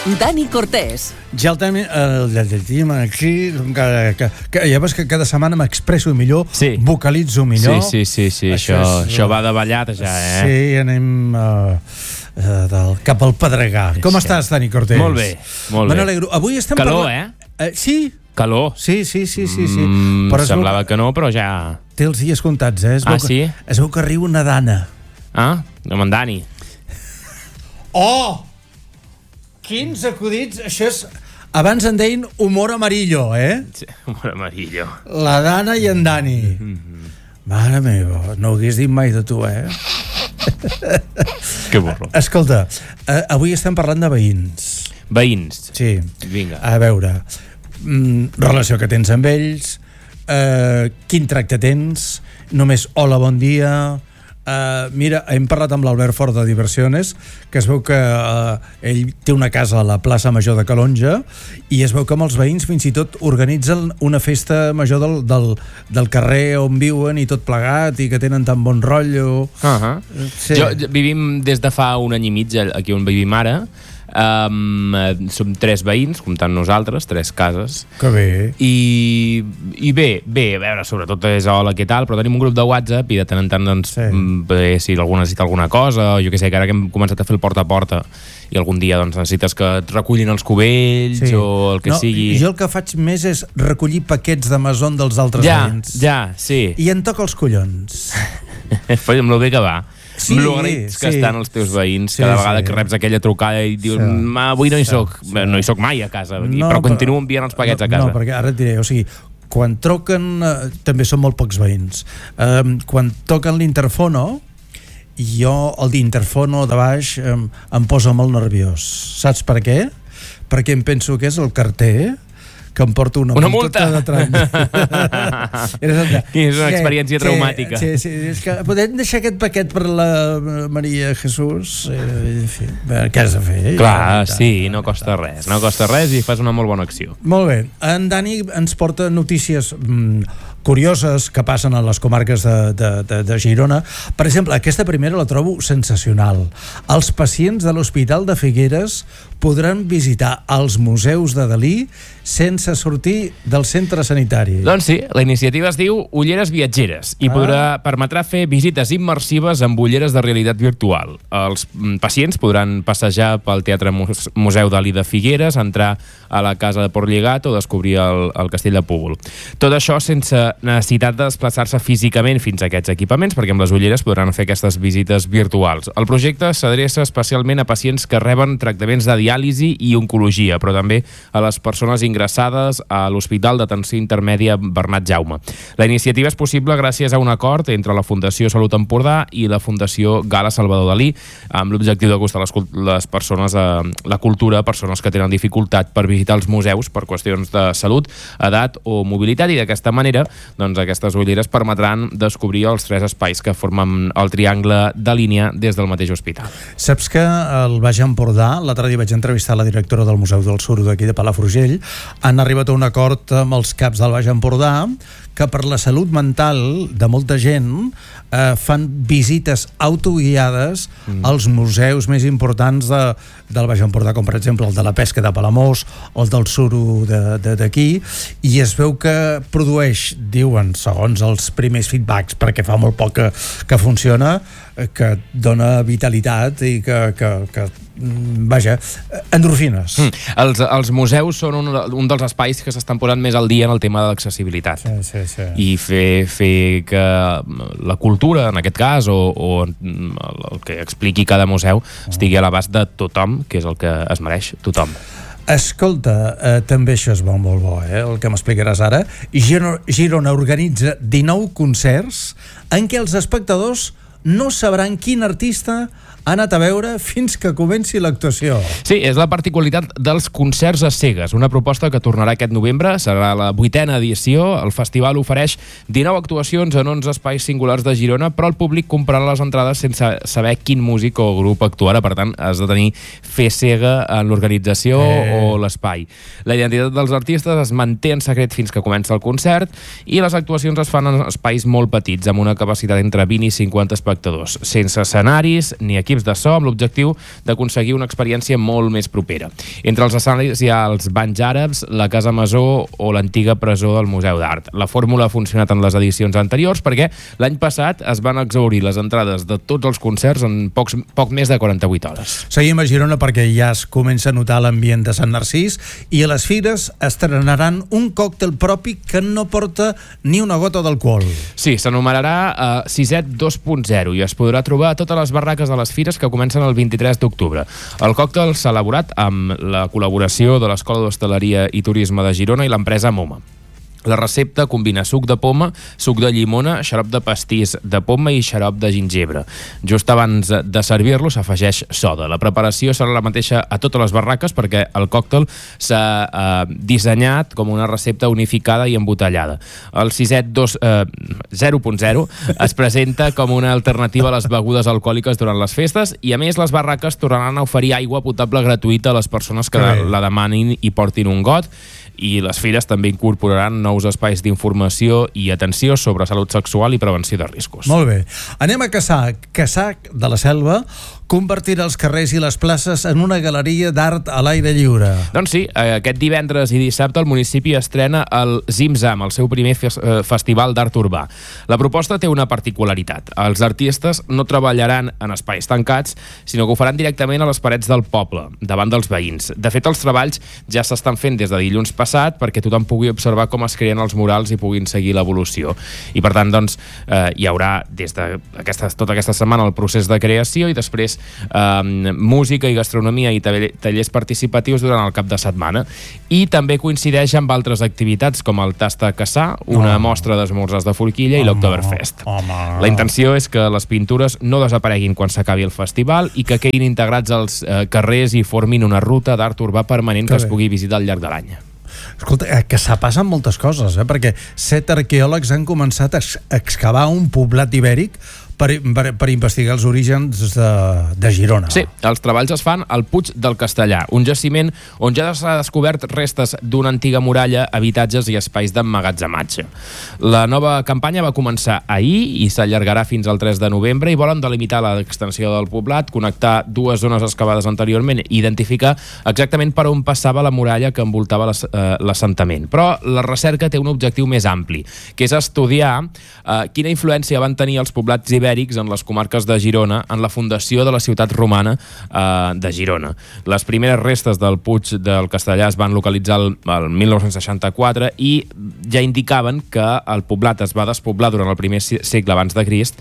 Dani Cortés. Ja el tema aquí, que ja veus que cada setmana m'expresso millor, vocalitzo millor. Sí, això va de ballat ja, Sí, anem cap al Pedregar. Com estàs, Dani Cortés? Molt bé, molt bé. Me n'alegro. Avui estem calor, Sí? Calor. Sí. Semblava que no, però ja... Té els dies comptats, sí? Es veu que arriba una dana. Amb en Dani. Oh! Quins acudits! Això és... Abans en deien humor amarillo, Sí, humor amarillo. La Dana i en Dani. Mare meva, no ho hagués dit mai de tu, Que burro. Escolta, avui estem parlant de veïns. Veïns? Sí. Vinga. A veure, relació que tens amb ells, quin tracte tens, només hola, bon dia... mira, hem parlat amb l'Albert Fort de Diversiones, que es veu que ell té una casa a la plaça Major de Calonja i es veu que amb els veïns fins i tot organitzen una festa major del carrer on viuen i tot plegat i que tenen tan bon rotllo. Sí. Vivim des de fa un any i mig aquí on vivim ara. Som 3 veïns, comptant nosaltres, 3 cases. Que bé. I bé, a veure, sobretot és hola, què tal, però tenim un grup de WhatsApp i de tant en tant, doncs, si algú necessita alguna cosa, o jo què sé, que ara que hem començat a fer el porta a porta i algun dia doncs, necessites que et recullin els cubells o el que sigui. Jo el que faig més és recollir paquets d'Amazon dels altres veïns. Sí. I em toca els collons. Amb el bé que va. Amb l'agraïts que estan els teus veïns cada vegada que reps aquella trucada i dius avui no hi soc, no hi soc mai a casa, però continuo enviant els paquets a casa. No, perquè ara et diré, o sigui, quan truquen, també són molt pocs veïns, quan toquen l'interfono, jo el d'interfono de baix em posa molt nerviós. Saps per què? Perquè em penso que és el carter que em porta una multa de trànsit. És una experiència traumàtica. Sí, és que podem deixar aquest paquet per la Maria Jesús? En fi, què has de fer? Clar, sí, no costa res i fas una molt bona acció. Molt bé, en Dani ens porta notícies curioses que passen a les comarques de Girona. Per exemple, aquesta primera la trobo sensacional. Els pacients de l'Hospital de Figueres podran visitar els museus de Dalí sense sortir del centre sanitari. Doncs sí, la iniciativa es diu Ulleres Viatgeres i permetrà fer visites immersives amb ulleres de realitat virtual. Els pacients podran passejar pel Teatre Museu Dalí de Figueres, entrar a la Casa de Portlligat o descobrir el Castell de Púbol. Tot això sense necessitat de desplaçar-se físicament fins a aquests equipaments, perquè amb les ulleres podran fer aquestes visites virtuals. El projecte s'adreça especialment a pacients que reben tractaments de diàlisi i oncologia, però també a les persones ingressades a l'Hospital d'Atenció Intermèdia Bernat Jaume. La iniciativa és possible gràcies a un acord entre la Fundació Salut Empordà i la Fundació Gala Salvador Dalí, amb l'objectiu d'acostar les persones a la cultura, persones que tenen dificultat per visitar els museus per qüestions de salut, edat o mobilitat, i d'aquesta manera doncs aquestes ulleres permetran descobrir els 3 espais que formen el triangle de línia des del mateix hospital. Saps que al Baix Empordà, l'altre dia vaig entrevistar la directora del Museu del Suro d'aquí de Palafrugell, han arribat a un acord amb els caps del Baix Empordà que per la salut mental de molta gent fan visites autoguiades als museus més importants del Baix Empordà, com per exemple el de la pesca de Palamós o el del Suro d'aquí, i es veu que produeix, diuen, segons els primers feedbacks, perquè fa molt poc que funciona, que dona vitalitat i que vaja, endorfines. Els museus són un dels espais que s'estan posant més al dia en el tema de l'accessibilitat. Sí. I fer que la cultura, en aquest cas, o el que expliqui cada museu, estigui a l'abast de tothom, que és el que es mereix tothom. Escolta, també això és molt bo, el que m'explicaràs ara. Girona organitza 19 concerts en què els espectadors no sabran quin artista ha anat a veure fins que comenci l'actuació. Sí, és la particularitat dels concerts a cegues, una proposta que tornarà aquest novembre, serà la 8ª edició. El festival ofereix 19 actuacions en 11 espais singulars de Girona, però el públic comprarà les entrades sense saber quin músic o grup actuarà, per tant has de tenir fe cega en l'organització o l'espai. La identitat dels artistes es manté en secret fins que comença el concert i les actuacions es fan en espais molt petits, amb una capacitat entre 20 i 50 espectadors espectadors, sense escenaris ni equips de so, amb l'objectiu d'aconseguir una experiència molt més propera. Entre els escenaris hi ha els banys àrabs, la Casa Masó o l'antiga presó del Museu d'Art. La fórmula ha funcionat en les edicions anteriors perquè l'any passat es van exhaurir les entrades de tots els concerts en poc més de 48 hores. Seguim a Girona perquè ja es comença a notar l'ambient de Sant Narcís i a les fires estrenaran un còctel propi que no porta ni una gota d'alcohol. Sí, s'anomenarà Siset 2.0 i es podrà trobar a totes les barraques de les fires que comencen el 23 d'octubre. El còctel s'ha elaborat amb la col·laboració de l'Escola d'Hostaleria i Turisme de Girona i l'empresa Moma. La recepta combina suc de poma, suc de llimona, xarop de pastís de poma i xarop de gingebre. Just abans de servir-lo s'afegeix soda. La preparació serà la mateixa a totes les barraques perquè el còctel s'ha dissenyat com una recepta unificada i embotellada. El Siset 0.0 es presenta com una alternativa a les begudes alcohòliques durant les festes i, a més, les barraques tornaran a oferir aigua potable gratuïta a les persones que la demanin i portin un got, i les fires també incorporaran nous espais d'informació i atenció sobre salut sexual i prevenció de riscos. Molt bé. Anem a Cassà. Cassà de la Selva convertirà els carrers i les places en una galeria d'art a l'aire lliure. Doncs sí, aquest divendres i dissabte el municipi estrena el Zim-Zam, el seu primer festival d'art urbà. La proposta té una particularitat. Els artistes no treballaran en espais tancats, sinó que ho faran directament a les parets del poble, davant dels veïns. De fet, els treballs ja s'estan fent des de dilluns passat perquè tothom pugui observar com es creen els murals i puguin seguir l'evolució. I per tant, doncs, hi haurà des de tota aquesta setmana el procés de creació i després música i gastronomia i tallers participatius durant el cap de setmana. I també coincideix amb altres activitats com el Tasta Cassà, una mostra d'esmorzars de forquilla i l'Oktoberfest. La intenció és que les pintures no desapareguin quan s'acabi el festival i que quedin integrats als carrers i formin una ruta d'art urbà permanent que es pugui visitar al llarg de l'any. Escolta, que se passen moltes coses, perquè 7 arqueòlegs han començat a excavar un poblat ibèric per investigar els orígens de Girona. Sí, els treballs es fan al Puig del Castellà, un jaciment on ja s'ha descobert restes d'una antiga muralla, habitatges i espais d'emmagatzematge. La nova campanya va començar ahir i s'allargarà fins al 3 de novembre i volen delimitar l'extensió del poblat, connectar dues zones excavades anteriorment i identificar exactament per on passava la muralla que envoltava l'assentament. Però la recerca té un objectiu més ampli, que és estudiar quina influència van tenir els poblats ibèrics en les comarques de Girona en la fundació de la ciutat romana de Girona. Les primeres restes del Puig del Castellà es van localitzar el 1964 i ja indicaven que el poblat es va despoblar durant el primer segle abans de Crist,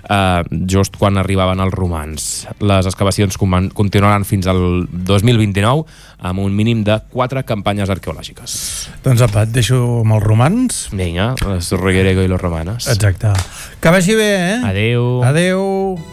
just quan arribaven els romans. Les excavacions continuaran fins al 2029 amb un mínim de 4 campanyes arqueològiques. Doncs apa, et deixo amb els romans. Vinga, los Reguerego i los romanos. Exacte. Que vagi bé, eh? Adeu. Adeu.